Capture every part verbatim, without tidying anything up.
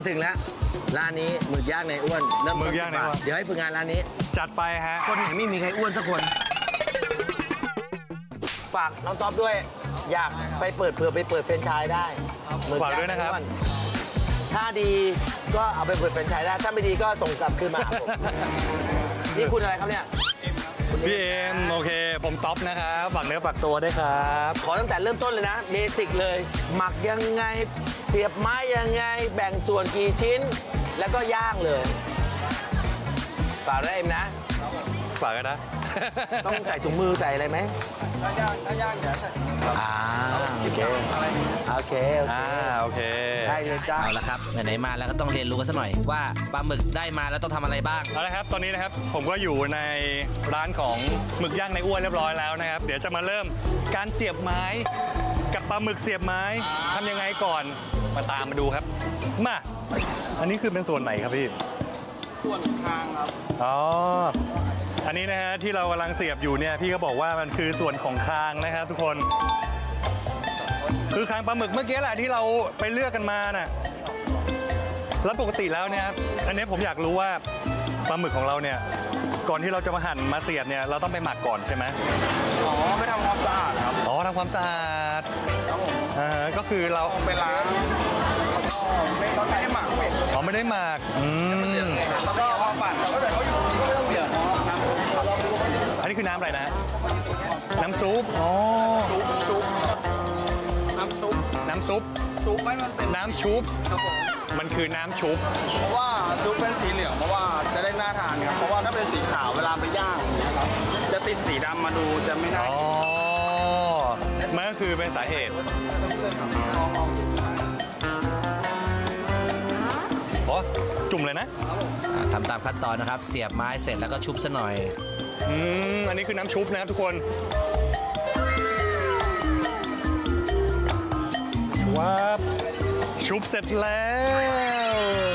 ถึงแล้วร้านนี้หมึกย่างในอ้วนเริ่มต้นสิบบาทเดี๋ยวให้ฝึกงานร้านนี้จัดไปฮะคนไหนไม่มีใครอ้วนสักคนฝากน้องต๊อบด้วยอยากไปเปิดเผื่อไปเปิดแฟรนไชส์ได้ฝากด้วยนะครับถ้าดีก็เอาไปเปิดแฟรนไชส์ได้ถ้าไม่ดีก็ส่งกลับคืนมาผมนี่คุณอะไรครับเนี่ยพี่เอ็มโอเคผมต๊อบนะครับฝากเนื้อฝากตัวด้วยครับขอตั้งแต่เริ่มต้นเลยนะเบสิกเลยหมักยังไงเสียบไม้ยังไงแบ่งส่วนกี่ชิ้นแล้วก็ย่างเลยฝากได้เอ็มนะฝากกันนะต้องใส่ถุงมือใส่อะไรไหมถ้าย่างถ้าย่างเดี๋ยวใส่อ่าโอเคโอเคโอเคโอเคได้เลยจ้าเอาละครับไหนๆมาแล้วก็ต้องเรียนรู้กันสักหน่อยว่าปลาหมึกได้มาแล้วต้องทำอะไรบ้างเอาละครับตอนนี้นะครับผมก็อยู่ในร้านของหมึกย่างในอ้วนเรียบร้อยแล้วนะครับเดี๋ยวจะมาเริ่มการเสียบไม้กับปลาหมึกเสียบไม้ทำยังไงก่อนมาตามมาดูครับมาอันนี้คือเป็นส่วนไหนครับพี่ส่วนคางครับอ๋ออันนี้นะฮะที่เรากำลังเสียบอยู่เนี่ยพี่ก็บอกว่ามันคือส่วนของคางนะครับทุกคนคือคางปลาหมึกเมื่อกี้แหละที่เราไปเลือกกันมาน่ะแล้วปกติแล้วเนี่ยอันนี้ผมอยากรู้ว่าปลาหมึกของเราเนี่ยก่อนที่เราจะมาหั่นมาเสียบเนี่ยเราต้องไปหมักก่อนใช่ไหมอ๋อไปทำความสะอาดครับอ๋อทำความสะอาดครับผมอ่าก็คือเราไปล้างแล้วก็ไม่ต้องใช้หมักอ๋อไม่ได้หมักอืมแล้วก็พอปั่นแล้วก็เดี๋ยวเขาอยู่ก็ไม่ต้องเดือดน้ำอันนี้คือน้ำอะไรนะน้ำซุปอ๋อซุปน้ำซุปน้ำซุปซุปไม่มันเป็นน้ำชุบครับผมมันคือน้ำชุบเพราะว่าซุปเป็นสีเหลืองเพราะว่าจะได้น่าทานครับเพราะว่าถ้าเป็นสีขาวเวลาไปย่างนะครับจะติดสีดำมาดูจะไม่น่ากินอ๋อมันก็คือเป็นสาเหตุอ๋อจุ่มเลยนะทำตามขั้นตอนนะครับเสียบไม้เสร็จแล้วก็ชุบซะหน่อยอืมอันนี้คือน้ำชุบนะครับทุกคนว้าบชุบเสร็จแล้ว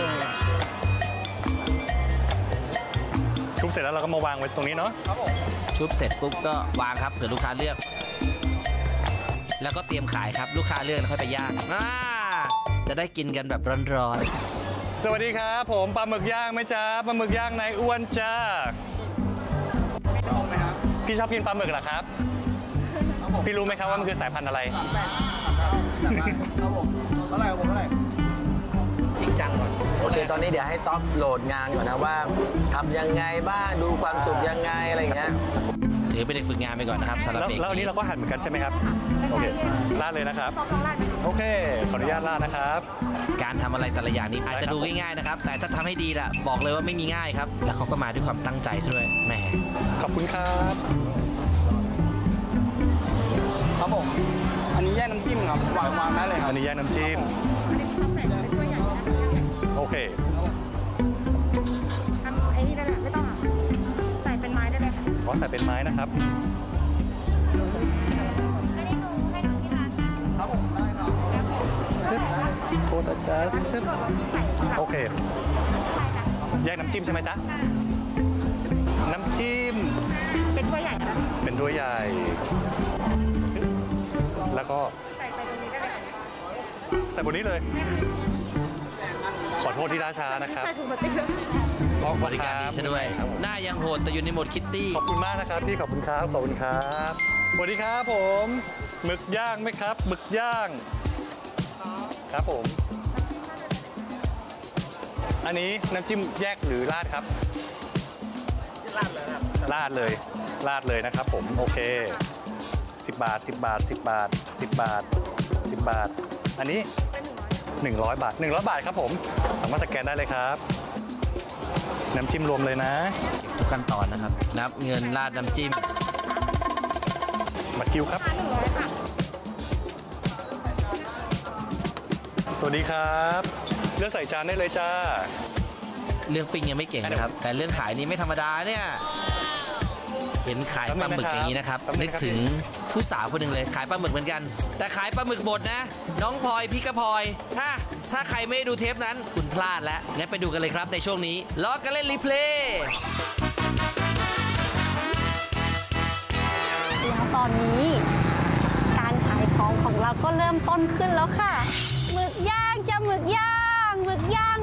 ชุบเสร็จแล้วเราก็มาวางไว้ตรงนี้เนาะชุบเสร็จปุ๊บก็วางครับเผื่อลูกค้าเลือกแล้วก็เตรียมขายครับลูกค้าเลือกแล้วค่อยไปย่างจะได้กินกันแบบร้อนๆสวัสดีครับผมปลาหมึกย่างไหมจ๊ะปลาหมึกย่างนายอ้วนจ้าพี่ชอบกินปลาหมึกเหรอครับพี่รู้ไหมครับว่ามันคือสายพันธุ์อะไรครับผมเท่าไหร่ผมเท่าไหร่จริงจังก่อนโอเคตอนนี้เดี๋ยวให้ต๊อบโหลดงานก่อนนะว่าทำยังไงบ้างดูความสุขยังไงอะไรเงี้ยถือเป็นเด็กฝึกงานไปก่อนนะครับสำหรับเด็กแล้วอันนี้เราก็หั่นเหมือนกันใช่ไหมครับโอเคราดเลยนะครับโอเคขออนุญาตราดนะครับการทำอะไรแต่ละอย่างนี้อาจจะดูง่ายๆนะครับแต่ถ้าทำให้ดีล่ะบอกเลยว่าไม่มีง่ายครับแล้วเขาก็มาด้วยความตั้งใจด้วยแหมขอบคุณครับครับผมอันนี้แยกน้ำจิ้มครับวางวางได้เลยครับอันนี้แยกน้ำจิ้มโอเคทำไอ้นี่ได้เลยไม่ต้องใส่เป็นไม้ได้เลยค่ะขอใส่เป็นไม้นะครับครับผมได้ครับซึบโคตรจ้าซึบโอเคแยกน้ำจิ้มใช่ไหมจ๊ะน้ำจิ้มเป็นถ้วยใหญ่นะเป็นถ้วยใหญ่แล้วก็ใส่ไปตรงนี้ได้เลยใส่บนนี้เลยขอโทษที่ล่าช้านะครับบริการดีซะด้วยหน้ายังโหดแต่อยู่ในโหมดคิตตี้ขอบคุณมากนะครับพี่ขอบคุณครับขอบคุณครับสวัสดีครับผมหมึกย่างไหมครับหมึกย่างครับผมอันนี้น้ำจิ้มแยกหรือราดครับราดเลยครับราดเลยราดเลยนะครับผมโอเคสิบบาทสิบบาทสิบบาทสิบบาทสิบบาทอันนี้หนึ่งร้อยบาทหนึ่งร้อยบาทครับผมสามารถสแกนได้เลยครับน้ำจิ้มรวมเลยนะทุกขั้นตอนนะครับนับเงินราดน้ำจิ้มบัตรคิวครับสวัสดีครับเลือกใส่จานได้เลยจ้าเรื่องปิ้งยังไม่เก่งนะครับแต่เรื่องขายนี้ไม่ธรรมดาเนี่ยเห็นขายปลาหมึกอย่างนี้นะครับนึกถึงผู้สาวคนหนึ่งเลยขายปลาหมึกเหมือนกันแต่ขายปลาหมึกบดนะน้องพลอยพี่กระพลอยถ้าถ้าใครไม่ได้ดูเทปนั้นคุณพลาดแล้วงั้นไปดูกันเลยครับในช่วงนี้ล้อกันเล่นรีเพลย์แล้วตอนนี้การขายของของเราก็เริ่มต้นขึ้นแล้วค่ะหมึกย่างจะหมึกย่างหมึกย่าง